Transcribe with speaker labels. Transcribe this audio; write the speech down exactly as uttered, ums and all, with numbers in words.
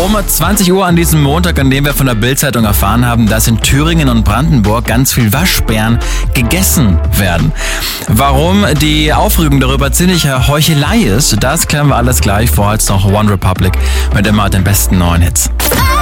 Speaker 1: Um zwanzig Uhr an diesem Montag, an dem wir von der Bild-Zeitung erfahren haben, dass in Thüringen und Brandenburg ganz viel Waschbären gegessen werden. Warum die Aufregung darüber ziemlich Heuchelei ist, das klären wir alles gleich. Vorher jetzt noch One Republic mit immer den besten neuen Hits.